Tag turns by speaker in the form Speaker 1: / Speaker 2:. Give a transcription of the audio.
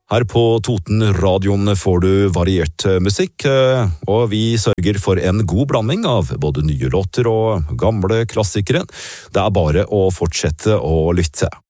Speaker 1: Her på Toten-radioen får du variert musikk, og vi sørger for en god blanding av både nye låter og gamle klassikere. Det er bare å fortsette å lytte.